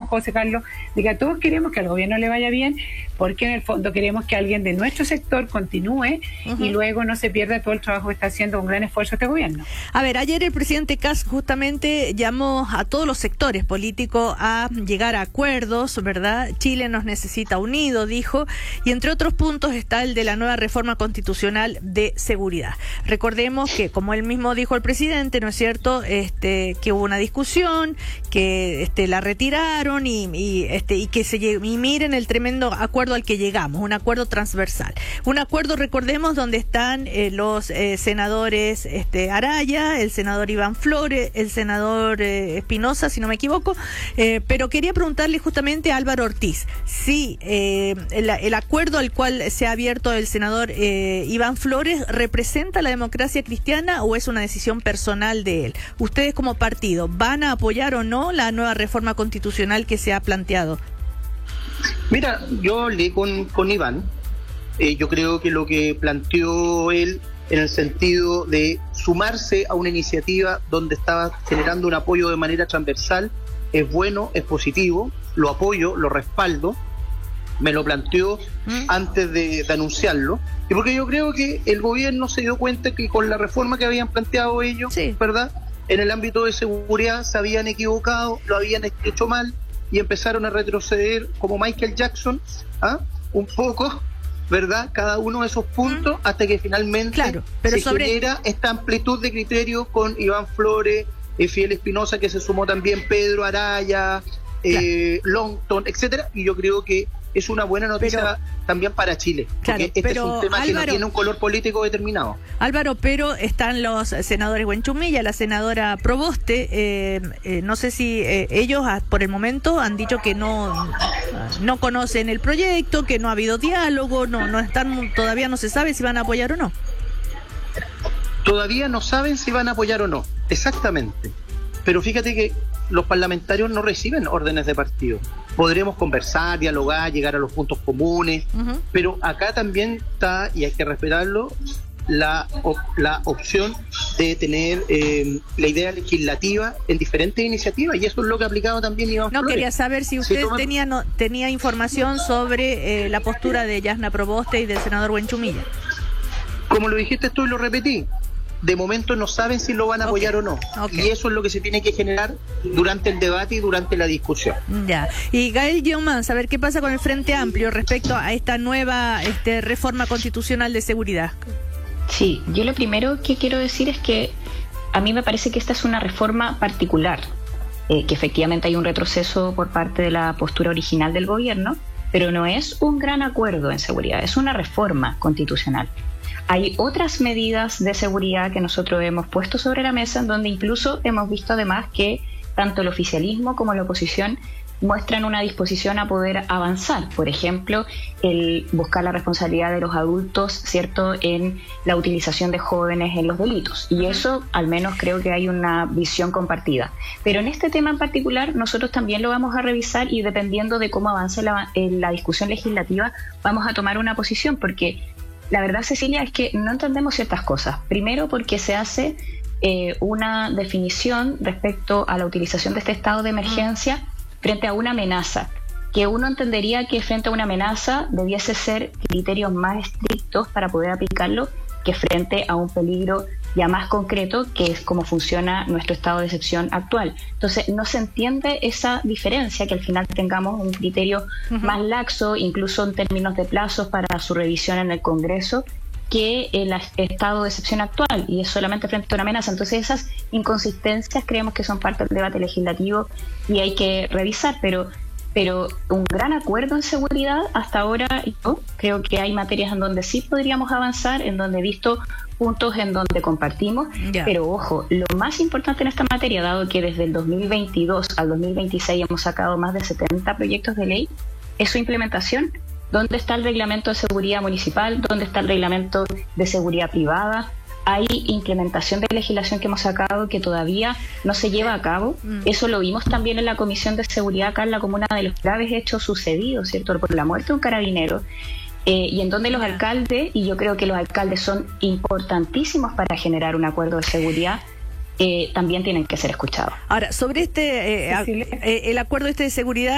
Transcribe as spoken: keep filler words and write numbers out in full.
José Carlos, de que a todos queremos que al gobierno le vaya bien, porque en el fondo queremos que alguien de nuestro sector continúe uh-huh. y luego no se pierda todo el trabajo que está haciendo con gran esfuerzo este gobierno. A ver, ayer el presidente Kast justamente llamó a todos los sectores políticos a llegar a acuerdos, ¿verdad? Chile nos necesita unido, dijo, y entre otros puntos está el de la nueva reforma constitucional de seguridad. Recordemos que, como él mismo dijo el presidente, ¿no es cierto?, este, que hubo una discusión, que este, la retiraron y, y, este, y que se y miren el tremendo acuerdo al que llegamos, un acuerdo transversal. Un acuerdo, recordemos, donde están eh, los eh, senadores este, Araya, el senador Iván Flores, el senador eh, Espinosa, si no me equivoco, eh, pero quería preguntarle justamente a Álvaro Ortiz si eh, el, el acuerdo al cual se ha abierto el senador eh, Iván Flores representa la democracia cristiana o es una decisión personal de él. Ustedes como partido, ¿van a apoyar o no la nueva reforma constitucional que se ha planteado? Mira, yo hablé con, con Iván, eh, yo creo que lo que planteó él en el sentido de sumarse a una iniciativa donde estaba generando un apoyo de manera transversal es bueno, es positivo, lo apoyo, lo respaldo, me lo planteó ¿Mm? antes de, de anunciarlo, y porque yo creo que el gobierno se dio cuenta que con la reforma que habían planteado ellos, sí. ¿verdad?, en el ámbito de seguridad se habían equivocado, lo habían hecho mal y empezaron a retroceder como Michael Jackson, ¿ah? un poco, ¿verdad?, cada uno de esos puntos ¿Mm? hasta que finalmente claro, pero se sobre... genera esta amplitud de criterios con Iván Flores, eh, Fidel Espinosa, que se sumó también Pedro Araya, eh, claro. Longton, etcétera, y yo creo que es una buena noticia pero, también para Chile, porque claro, este pero, es un tema Álvaro, que no tiene un color político determinado. Álvaro, pero están los senadores Buenchumilla, la senadora Proboste, eh, eh, no sé si eh, ellos a, por el momento han dicho que no no conocen el proyecto, que no ha habido diálogo, no no están todavía no se sabe si van a apoyar o no. Todavía no saben si van a apoyar o no, exactamente. Pero fíjate que los parlamentarios no reciben órdenes de partido. Podremos conversar, dialogar, llegar a los puntos comunes, uh-huh. pero acá también está, y hay que respetarlo, la, op- la opción de tener eh, la idea legislativa en diferentes iniciativas, y eso es lo que ha aplicado también Iván No, Flores. quería saber si usted si toma... tenía no, tenía información sobre eh, la postura de Yasna Proboste y del senador Buenchumilla. Como lo dijiste tú y lo repetí, de momento no saben si lo van a apoyar okay. o no. Okay. Y eso es lo que se tiene que generar durante el debate y durante la discusión. Ya. Y Gael Guiomán, saber qué pasa con el Frente Amplio respecto a esta nueva este, reforma constitucional de seguridad. Sí, yo lo primero que quiero decir es que a mí me parece que esta es una reforma particular, eh, que efectivamente hay un retroceso por parte de la postura original del gobierno, pero no es un gran acuerdo en seguridad, es una reforma constitucional. Hay otras medidas de seguridad que nosotros hemos puesto sobre la mesa, en donde incluso hemos visto además que tanto el oficialismo como la oposición muestran una disposición a poder avanzar. Por ejemplo, el buscar la responsabilidad de los adultos, ¿cierto?, en la utilización de jóvenes en los delitos. Y eso, al menos, creo que hay una visión compartida. Pero en este tema en particular, nosotros también lo vamos a revisar y dependiendo de cómo avance la, la discusión legislativa, vamos a tomar una posición, porque la verdad, Cecilia, es que no entendemos ciertas cosas. Primero, porque se hace eh, una definición respecto a la utilización de este estado de emergencia frente a una amenaza, que uno entendería que frente a una amenaza debiese ser criterios más estrictos para poder aplicarlo que frente a un peligro ya más concreto, que es cómo funciona nuestro estado de excepción actual. Entonces, no se entiende esa diferencia, que al final tengamos un criterio uh-huh. más laxo, incluso en términos de plazos para su revisión en el Congreso, que el estado de excepción actual, y es solamente frente a una amenaza. Entonces, esas inconsistencias creemos que son parte del debate legislativo y hay que revisar, pero pero un gran acuerdo en seguridad hasta ahora, yo creo que hay materias en donde sí podríamos avanzar, en donde he visto puntos en donde compartimos, yeah. pero ojo, lo más importante en esta materia, dado que desde el dos mil veintidós al dos mil veintiséis hemos sacado más de setenta proyectos de ley, es su implementación. ¿Dónde está el reglamento de seguridad municipal? ¿Dónde está el reglamento de seguridad privada? Hay implementación de legislación que hemos sacado que todavía no se lleva a cabo. Mm. Eso lo vimos también en la Comisión de Seguridad acá en la comuna, de los graves hechos sucedidos, ¿cierto?, por la muerte de un carabinero, eh, y en donde los alcaldes, y yo creo que los alcaldes son importantísimos para generar un acuerdo de seguridad, eh, también tienen que ser escuchados. Ahora, sobre este, eh, eh, el acuerdo este de seguridad,